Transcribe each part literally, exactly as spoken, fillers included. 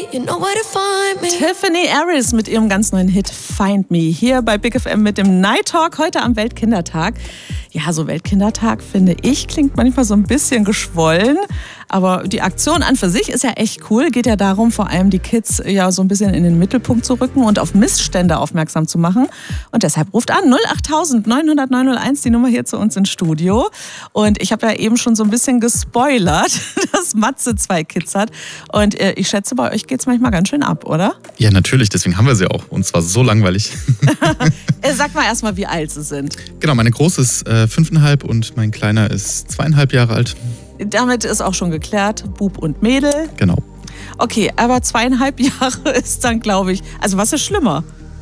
you know where to find me. Tiffany Harris mit ihrem ganz neuen Hit Find Me hier bei Big F M mit dem Night Talk heute am Weltkindertag. Ja, so Weltkindertag, finde ich, klingt manchmal so ein bisschen geschwollen. Aber die Aktion an für sich ist ja echt cool. Geht ja darum, vor allem die Kids ja so ein bisschen in den Mittelpunkt zu rücken und auf Missstände aufmerksam zu machen. Und deshalb ruft an null acht neun null null neun null eins, die Nummer hier zu uns ins Studio. Und ich habe ja eben schon so ein bisschen gespoilert, dass Matze zwei Kids hat. Und äh, ich schätze, bei euch geht es manchmal ganz schön ab, oder? Ja, natürlich. Deswegen haben wir sie auch. Und zwar so langweilig. Sag mal erstmal, wie alt sie sind. Genau, meine Große ist äh, fünfeinhalb und mein Kleiner ist zweieinhalb Jahre alt. Damit ist auch schon geklärt, Bub und Mädel. Genau. Okay, aber zweieinhalb Jahre ist dann, glaube ich, also was ist schlimmer?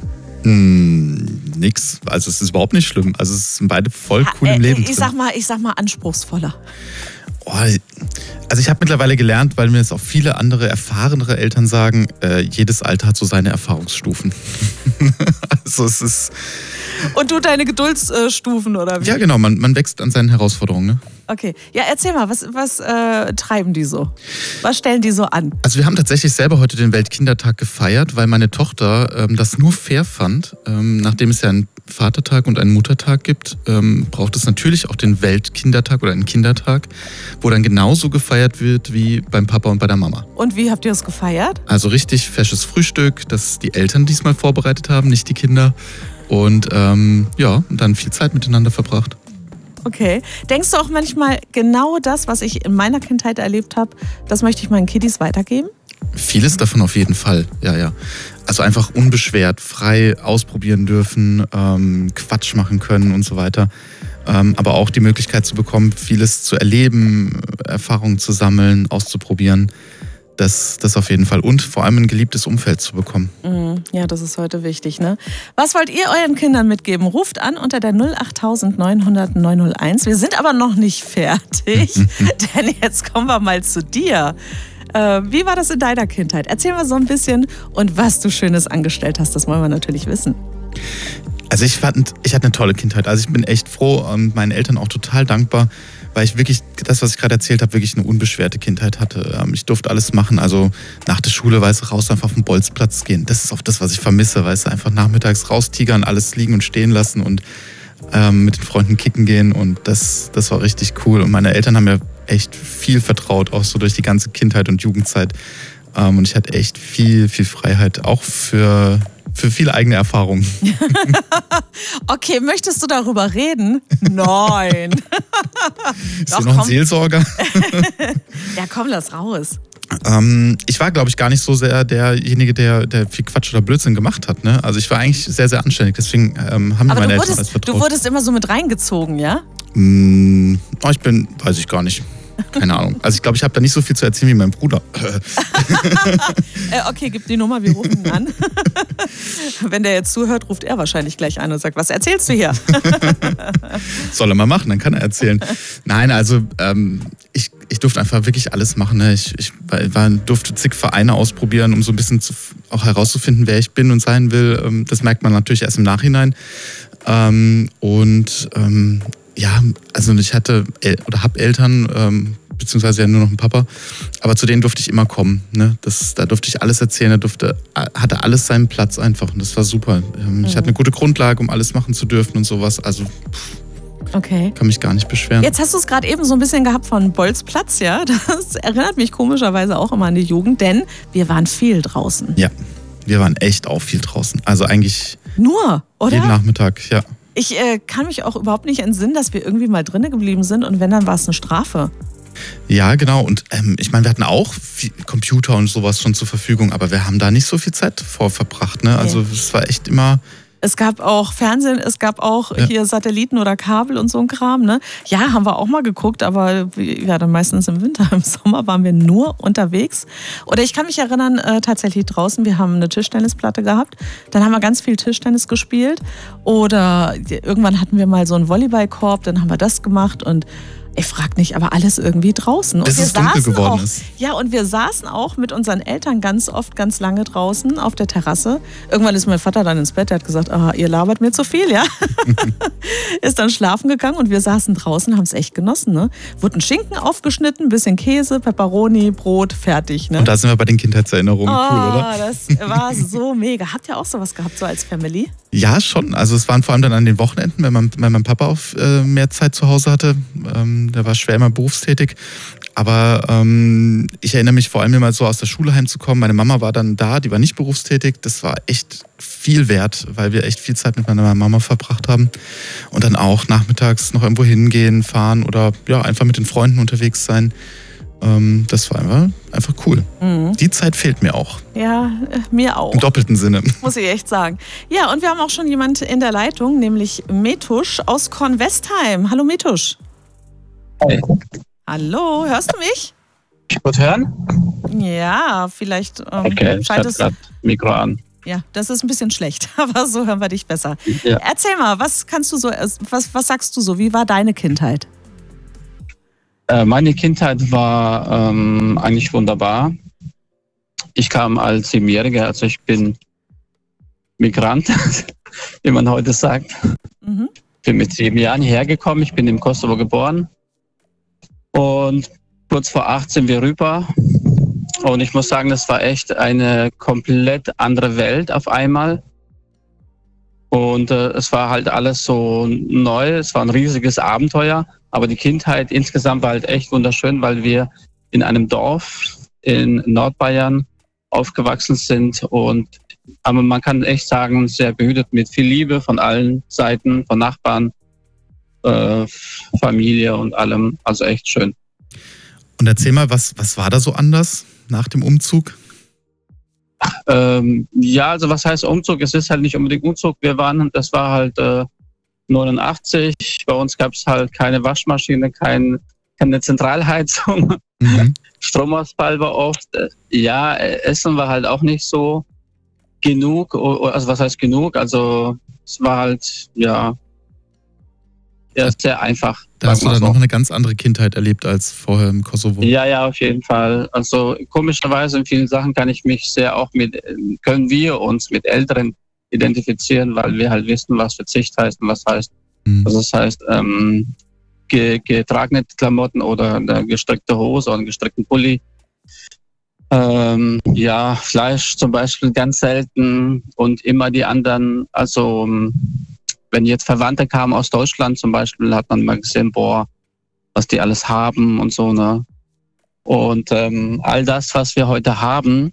Hm, nix. Also es ist überhaupt nicht schlimm. Also es sind beide voll cool im Leben ich drin. Sag mal, ich sag mal anspruchsvoller. Oh, also ich habe mittlerweile gelernt, weil mir jetzt auch viele andere, erfahrenere Eltern sagen, äh, jedes Alter hat so seine Erfahrungsstufen. Also es ist... Und du deine Geduldsstufen, oder wie? Ja, genau, man, man wächst an seinen Herausforderungen, ne? Okay, ja, erzähl mal, was, was äh, treiben die so? Was stellen die so an? Also wir haben tatsächlich selber heute den Weltkindertag gefeiert, weil meine Tochter ähm, das nur fair fand. Ähm, nachdem es ja einen Vatertag und einen Muttertag gibt, ähm, braucht es natürlich auch den Weltkindertag oder einen Kindertag, wo dann genauso gefeiert wird wie beim Papa und bei der Mama. Und wie habt ihr das gefeiert? Also richtig fesches Frühstück, das die Eltern diesmal vorbereitet haben, nicht die Kinder. Und ähm, ja, und dann viel Zeit miteinander verbracht. Okay. Denkst du auch manchmal, genau das, was ich in meiner Kindheit erlebt habe, das möchte ich meinen Kiddies weitergeben? Vieles davon auf jeden Fall, ja, ja. Also einfach unbeschwert, frei ausprobieren dürfen, ähm, Quatsch machen können und so weiter. Ähm, aber auch die Möglichkeit zu bekommen, vieles zu erleben, Erfahrungen zu sammeln, auszuprobieren. Das, das auf jeden Fall. Und vor allem ein geliebtes Umfeld zu bekommen. Ja, das ist heute wichtig, ne? Was wollt ihr euren Kindern mitgeben? Ruft an unter der null acht neun null null neun null eins. Wir sind aber noch nicht fertig, denn jetzt kommen wir mal zu dir. Äh, wie war das in deiner Kindheit? Erzähl mal so ein bisschen und was du Schönes angestellt hast, das wollen wir natürlich wissen. Also ich fand, ich hatte eine tolle Kindheit. Also ich bin echt froh und meinen Eltern auch total dankbar, weil ich wirklich, das, was ich gerade erzählt habe, wirklich eine unbeschwerte Kindheit hatte. Ich durfte alles machen, also nach der Schule, weißt du, raus einfach auf den Bolzplatz gehen. Das ist auch das, was ich vermisse, weißt du, einfach nachmittags raustigern, alles liegen und stehen lassen und ähm, mit den Freunden kicken gehen und das, das war richtig cool. Und meine Eltern haben mir echt viel vertraut, auch so durch die ganze Kindheit und Jugendzeit. Ähm, und ich hatte echt viel, viel Freiheit, auch für... Für viele eigene Erfahrungen. Okay, möchtest du darüber reden? Nein. Ist Doch, hier noch ein Seelsorger? Ja, komm, lass raus. Ähm, ich war, glaube ich, gar nicht so sehr derjenige, der, der viel Quatsch oder Blödsinn gemacht hat. Ne? Also ich war eigentlich sehr, sehr anständig. Deswegen ähm, haben mir meine wurdest, Eltern alles vertraut. Du wurdest immer so mit reingezogen, ja? Mm, oh, ich bin, weiß ich gar nicht. Keine Ahnung. Also ich glaube, ich habe da nicht so viel zu erzählen wie mein Bruder. äh, okay, gib die Nummer, wir rufen ihn an. Wenn der jetzt zuhört, ruft er wahrscheinlich gleich an und sagt, was erzählst du hier? Soll er mal machen, dann kann er erzählen. Nein, also ähm, ich, ich durfte einfach wirklich alles machen. Ne? Ich, ich war, durfte zig Vereine ausprobieren, um so ein bisschen zu, auch herauszufinden, wer ich bin und sein will. Das merkt man natürlich erst im Nachhinein. Ähm, und ähm, ja, also ich hatte oder habe Eltern, ähm, beziehungsweise ja nur noch einen Papa, aber zu denen durfte ich immer kommen. Ne? Das, da durfte ich alles erzählen, da durfte, hatte alles seinen Platz einfach und das war super. Ähm, mhm. Ich hatte eine gute Grundlage, um alles machen zu dürfen und sowas, also pff, okay. Kann mich gar nicht beschweren. Jetzt hast du es gerade eben so ein bisschen gehabt von Bolzplatz, ja? Das erinnert mich komischerweise auch immer an die Jugend, denn wir waren viel draußen. Ja, wir waren echt auch viel draußen, also eigentlich nur, oder? Jeden Nachmittag, ja. Ich äh, kann mich auch überhaupt nicht entsinnen, dass wir irgendwie mal drinnen geblieben sind und wenn, dann war es eine Strafe. Ja, genau. Und ähm, ich meine, wir hatten auch viel Computer und sowas schon zur Verfügung, aber wir haben da nicht so viel Zeit vor verbracht. Ne? Okay. Also es war echt immer... Es gab auch Fernsehen, es gab auch ja. hier Satelliten oder Kabel und so ein Kram. Ne? Ja, haben wir auch mal geguckt, aber ja, dann meistens im Winter. Im Sommer waren wir nur unterwegs. Oder ich kann mich erinnern, äh, tatsächlich draußen, wir haben eine Tischtennisplatte gehabt. Dann haben wir ganz viel Tischtennis gespielt. Oder irgendwann hatten wir mal so einen Volleyballkorb, dann haben wir das gemacht. Und Ich frag nicht, aber alles irgendwie draußen. Und bis wir es dunkel saßen geworden auch, ist. Ja, und wir saßen auch mit unseren Eltern ganz oft, ganz lange draußen auf der Terrasse. Irgendwann ist mein Vater dann ins Bett, der hat gesagt, aha, ihr labert mir zu viel, ja. Ist dann schlafen gegangen und wir saßen draußen, haben es echt genossen, ne. Wurde ein Schinken aufgeschnitten, bisschen Käse, Pepperoni, Brot, fertig, ne. Und da sind wir bei den Kindheitserinnerungen, oh, cool, oder? Das war so mega. Habt ihr auch sowas gehabt, so als Family? Ja, schon. Also es waren vor allem dann an den Wochenenden, wenn mein, wenn mein Papa auf, äh, mehr Zeit zu Hause hatte. Ähm, der war schwer immer berufstätig. Aber ähm, ich erinnere mich vor allem immer so aus der Schule heimzukommen. Meine Mama war dann da, die war nicht berufstätig. Das war echt viel wert, weil wir echt viel Zeit mit meiner Mama verbracht haben. Und dann auch nachmittags noch irgendwo hingehen, fahren oder ja einfach mit den Freunden unterwegs sein. Ähm, das war einfach, einfach cool. Mhm. Die Zeit fehlt mir auch. Ja, mir auch. Im doppelten Sinne. Muss ich echt sagen. Ja, und wir haben auch schon jemand in der Leitung, nämlich Metusch aus Kornwestheim. Hallo Metusch. Hi. Hallo, hörst du mich? Ich gut hören? Ja, vielleicht ähm, okay, ich schaltest gerade Mikro an. Ja, das ist ein bisschen schlecht, aber so hören wir dich besser. Ja. Erzähl mal, was kannst du so, was, was sagst du so? Wie war deine Kindheit? Äh, meine Kindheit war ähm, eigentlich wunderbar. Ich kam als Siebenjähriger, also ich bin Migrant, wie man heute sagt. Mhm. Bin mit sieben Jahren hierher gekommen. Ich bin im Kosovo geboren. Und kurz vor acht sind wir rüber. Und ich muss sagen, das war echt eine komplett andere Welt auf einmal. Und äh, es war halt alles so neu. Es war ein riesiges Abenteuer. Aber die Kindheit insgesamt war halt echt wunderschön, weil wir in einem Dorf in Nordbayern aufgewachsen sind. Und aber man kann echt sagen, sehr behütet mit viel Liebe von allen Seiten, von Nachbarn, äh, Familie und allem. Also echt schön. Und erzähl mal, was, was war da so anders nach dem Umzug? Ähm, ja, also was heißt Umzug? Es ist halt nicht unbedingt Umzug. Wir waren, das war halt äh, neunundachtzig. Bei uns gab es halt keine Waschmaschine, kein, keine Zentralheizung. Mhm. Stromausfall war oft. Ja, Essen war halt auch nicht so genug. Also was heißt genug? Also es war halt, ja, ja sehr einfach. Da hast du dann noch eine ganz andere Kindheit erlebt als vorher im Kosovo. Ja, ja, auf jeden Fall. Also komischerweise in vielen Sachen kann ich mich sehr auch mit, können wir uns mit Älteren identifizieren, weil wir halt wissen, was Verzicht heißt und was heißt. Mhm. Also das heißt, ähm, ge, getragene Klamotten oder eine gestreckte Hose oder einen gestreckten Pulli. Ähm, ja, Fleisch zum Beispiel ganz selten und immer die anderen, also wenn jetzt Verwandte kamen aus Deutschland zum Beispiel, hat man mal gesehen, boah, was die alles haben und so, ne? Und ähm, all das, was wir heute haben,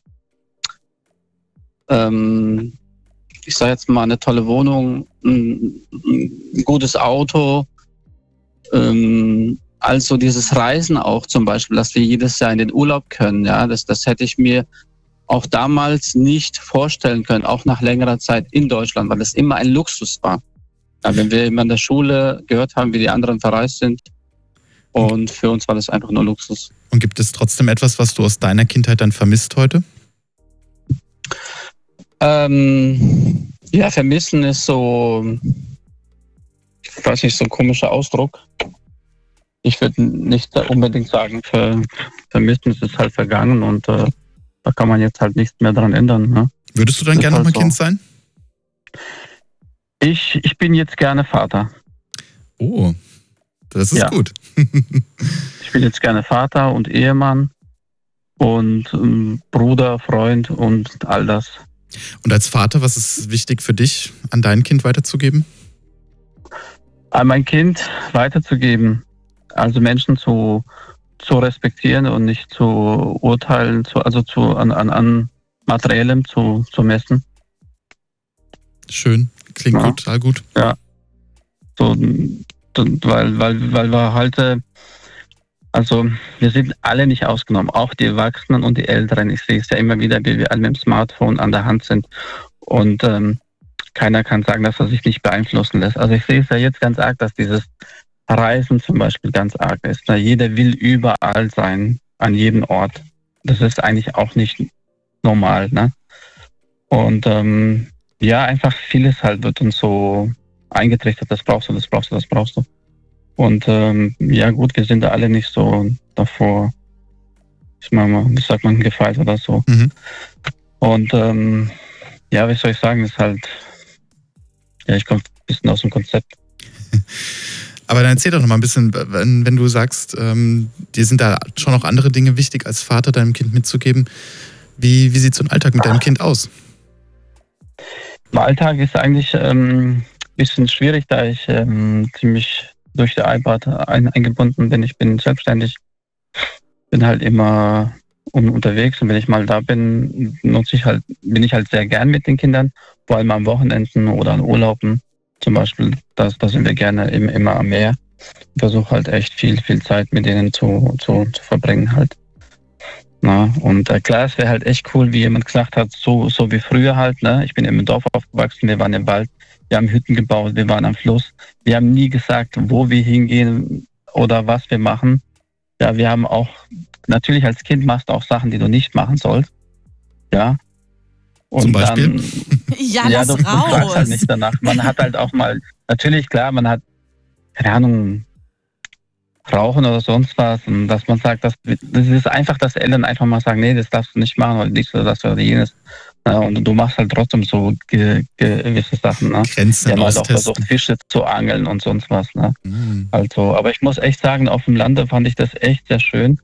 ähm, ich sage jetzt mal eine tolle Wohnung, ein, ein gutes Auto, ähm, also dieses Reisen auch zum Beispiel, dass wir jedes Jahr in den Urlaub können, ja, das, das hätte ich mir auch damals nicht vorstellen können, auch nach längerer Zeit in Deutschland, weil es immer ein Luxus war. Ja, wenn wir immer in der Schule gehört haben, wie die anderen verreist sind, und für uns war das einfach nur Luxus. Und gibt es trotzdem etwas, was du aus deiner Kindheit dann vermisst heute? Ähm, ja, vermissen ist so, ich weiß nicht, so ein komischer Ausdruck. Ich würde nicht unbedingt sagen, ver, vermissen, es ist halt vergangen und äh, da kann man jetzt halt nichts mehr dran ändern. Ne? Würdest du dann gerne halt nochmal so. Kind sein? Ich, ich bin jetzt gerne Vater. Oh, das ist ja. gut. Ich bin jetzt gerne Vater und Ehemann und ähm, Bruder, Freund und all das. Und als Vater, was ist wichtig für dich, an dein Kind weiterzugeben? An mein Kind weiterzugeben, also Menschen zu, zu respektieren und nicht zu urteilen, zu, also zu, an, an, an Materiellem zu, zu messen. Schön, klingt ja. gut, total gut. Ja, so, weil, weil, weil wir halt, also wir sind alle nicht ausgenommen, auch die Erwachsenen und die Älteren. Ich sehe es ja immer wieder, wie wir alle mit dem Smartphone an der Hand sind und ähm, keiner kann sagen, dass er sich nicht beeinflussen lässt. Also ich sehe es ja jetzt ganz arg, dass dieses Reisen zum Beispiel ganz arg ist. Na, jeder will überall sein, an jedem Ort. Das ist eigentlich auch nicht normal, ne? Und ähm, ja, einfach vieles halt wird uns so eingetrichtert, das brauchst du, das brauchst du, das brauchst du. Und ähm, ja gut, wir sind da alle nicht so davor, ich meine mal, wie sagt man, gefeit oder so. Mhm. Und ähm, ja, wie soll ich sagen, ist halt, ja, ich komme ein bisschen aus dem Konzept. Aber dann erzähl doch noch mal ein bisschen, wenn, wenn du sagst, ähm, dir sind da schon noch andere Dinge wichtig, als Vater deinem Kind mitzugeben. Wie, wie sieht so ein Alltag mit deinem Kind aus? Mein Alltag ist eigentlich ein ähm, bisschen schwierig, da ich ähm, ziemlich durch die iPad ein, eingebunden bin. Ich bin selbstständig, bin halt immer un, unterwegs und wenn ich mal da bin, nutze ich halt, bin ich halt sehr gern mit den Kindern, vor allem am Wochenenden oder an Urlauben. Zum Beispiel, da sind wir gerne immer, immer am Meer. Ich versuche halt echt viel, viel Zeit mit denen zu, zu, zu verbringen halt. Na, und äh, klar, es wäre halt echt cool, wie jemand gesagt hat, so, so wie früher halt. Ne? Ich bin im Dorf aufgewachsen, wir waren im Wald, wir haben Hütten gebaut, wir waren am Fluss. Wir haben nie gesagt, wo wir hingehen oder was wir machen. Ja, wir haben auch, natürlich als Kind machst du auch Sachen, die du nicht machen sollst. Ja. Und zum Beispiel? Dann, ja, ja, lass du, du fragst raus. halt nicht danach. Man hat halt auch mal, natürlich klar, man hat, keine Ahnung, Rauchen oder sonst was. Und dass man sagt, das, das ist einfach, dass Eltern einfach mal sagen, nee, das darfst du nicht machen oder dies oder das oder jenes. Ja, und du machst halt trotzdem so ge, ge, gewisse Sachen. Ne? Grenzen Die haben halt auch austesten. versucht, Fische zu angeln und sonst was. Ne? Mhm. Also, aber ich muss echt sagen, auf dem Lande fand ich das echt sehr schön.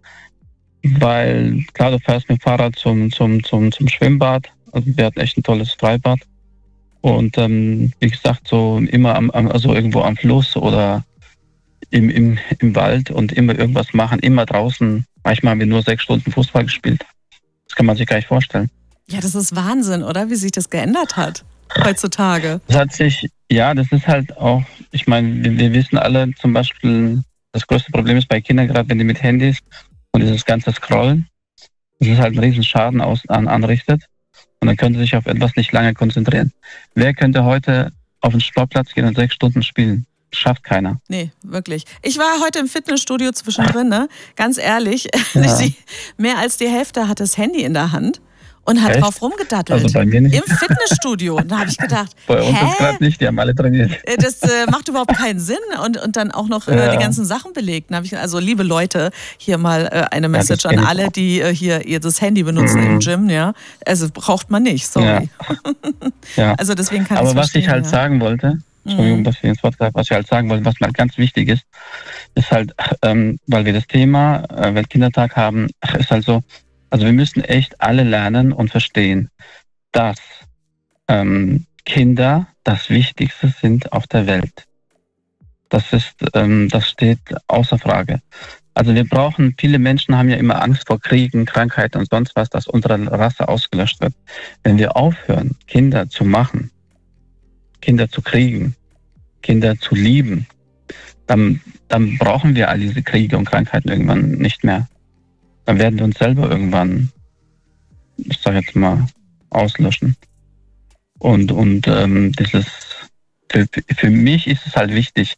Weil, klar, du fährst mit dem Fahrrad zum, zum, zum, zum Schwimmbad. Also wir hatten echt ein tolles Freibad. Und ähm, wie gesagt, so immer am, am, also irgendwo am Fluss oder im, im, im Wald und immer irgendwas machen, immer draußen. Manchmal haben wir nur sechs Stunden Fußball gespielt. Das kann man sich gar nicht vorstellen. Ja, das ist Wahnsinn, oder? Wie sich das geändert hat heutzutage. Das hat sich, ja, das ist halt auch, ich meine, wir, wir wissen alle zum Beispiel, das größte Problem ist bei Kindern, gerade wenn die mit Handys und dieses ganze Scrollen, das ist halt einen riesen Schaden aus, an, anrichtet. Und dann können sie sich auf etwas nicht lange konzentrieren. Wer könnte heute auf den Sportplatz gehen und sechs Stunden spielen? Schafft keiner. Nee, wirklich. Ich war heute im Fitnessstudio zwischendrin, ne? Ganz ehrlich, Ja. die, mehr als die Hälfte hat das Handy in der Hand und hat Echt? drauf rumgedattelt. Also bei mir nicht. Im Fitnessstudio. Und da habe ich gedacht, Bei uns hä? ist gerade nicht, die haben alle trainiert. Das äh, macht überhaupt keinen Sinn und, und dann auch noch äh, Ja. die ganzen Sachen belegt. Dann hab ich, also liebe Leute, hier mal äh, eine Message das kenn an ich alle, auch. die äh, hier ihr das Handy benutzen Mhm. im Gym, ja. Also braucht man nicht, sorry. Ja. Also deswegen kann Aber ich's was verstehen, ich halt ja. sagen wollte, Entschuldigung, Mhm. dass ich ins Wort greife, was ich halt sagen wollte, was mir halt ganz wichtig ist, ist halt, ähm, weil wir das Thema äh, Weltkindertag haben, ist halt so, also wir müssen echt alle lernen und verstehen, dass ähm, Kinder das Wichtigste sind auf der Welt. Das ist, ähm, das steht außer Frage. Also wir brauchen, viele Menschen haben ja immer Angst vor Kriegen, Krankheiten und sonst was, dass unsere Rasse ausgelöscht wird. Wenn wir aufhören, Kinder zu machen, Kinder zu kriegen, Kinder zu lieben, dann, dann brauchen wir all diese Kriege und Krankheiten irgendwann nicht mehr. Dann werden wir uns selber irgendwann, ich sage jetzt mal, auslöschen. Und, und ähm, das ist, für, für mich ist es halt wichtig.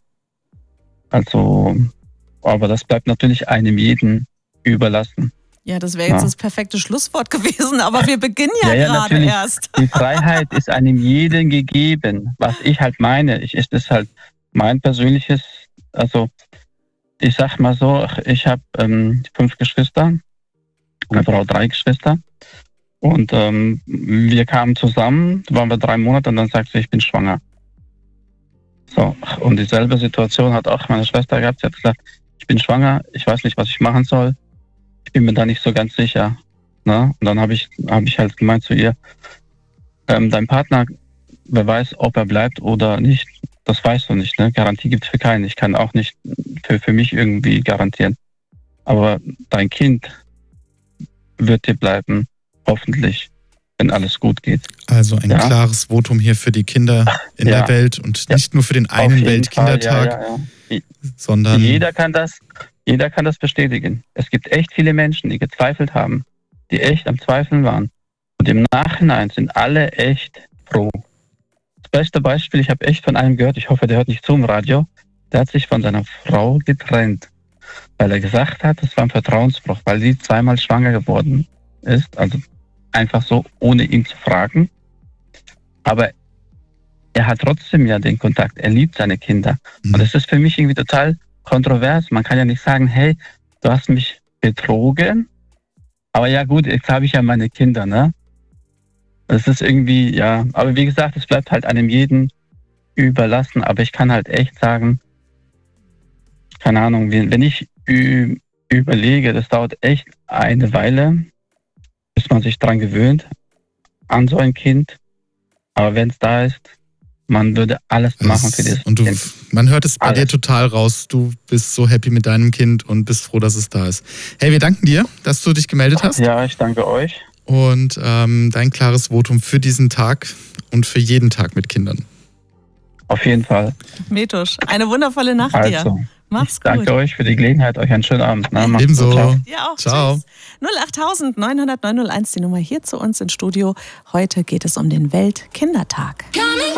Also, aber das bleibt natürlich einem jeden überlassen. Ja, das wäre jetzt Ja. das perfekte Schlusswort gewesen, aber wir beginnen ja, Ja, ja, gerade natürlich. erst. Die Freiheit ist einem jeden gegeben. Was ich halt meine, ich ist es halt mein persönliches, also ich sag mal so, ich habe ähm, fünf Geschwister, meine Frau drei Geschwister und ähm, wir kamen zusammen, waren wir drei Monate und dann sagte sie, ich bin schwanger. So, und dieselbe Situation hat auch meine Schwester gehabt, sie hat gesagt, ich bin schwanger, ich weiß nicht, was ich machen soll, ich bin mir da nicht so ganz sicher. Ne? Und dann habe ich, hab ich halt gemeint zu ihr, ähm, dein Partner, wer weiß, ob er bleibt oder nicht, das weißt du nicht. Ne? Garantie gibt es für keinen. Ich kann auch nicht für, für mich irgendwie garantieren. Aber dein Kind wird dir bleiben, hoffentlich, wenn alles gut geht. Also ein Ja. klares Votum hier für die Kinder in Ja. der Welt und Ja. nicht nur für den Auf einen jeden Weltkindertag, Fall, ja, ja, ja. sondern Jeder kann das, jeder kann das bestätigen. Es gibt echt viele Menschen, die gezweifelt haben, die echt am Zweifeln waren. Und im Nachhinein sind alle echt froh. Das beste Beispiel, ich habe echt von einem gehört, ich hoffe, der hört nicht zu im Radio, der hat sich von seiner Frau getrennt, weil er gesagt hat, es war ein Vertrauensbruch, weil sie zweimal schwanger geworden ist, also einfach so, ohne ihn zu fragen. Aber er hat trotzdem ja den Kontakt, er liebt seine Kinder. Mhm. Und das ist für mich irgendwie total kontrovers. Man kann ja nicht sagen, hey, du hast mich betrogen. Aber ja gut, jetzt habe ich ja meine Kinder, ne? Das ist irgendwie, ja, aber wie gesagt, es bleibt halt einem jeden überlassen. Aber ich kann halt echt sagen, keine Ahnung, wenn ich ü- überlege, das dauert echt eine Weile, bis man sich dran gewöhnt, an so ein Kind. Aber wenn es da ist, man würde alles Das- machen für dieses Und du, Kind. man hört es bei Alles. dir total raus. Du bist so happy mit deinem Kind und bist froh, dass es da ist. Hey, wir danken dir, dass du dich gemeldet hast. Ja, ich danke euch. Und ähm, dein klares Votum für diesen Tag und für jeden Tag mit Kindern. Auf jeden Fall. Metusch, eine wundervolle Nacht dir. Also, Mach's ich danke gut. euch für die Gelegenheit. Euch einen schönen Abend. Ne? Macht's Ebenso. gut, ciao. Dir auch. Ciao. Tschüss. null acht neun null null neun null eins, die Nummer hier zu uns ins Studio. Heute geht es um den Weltkindertag. Coming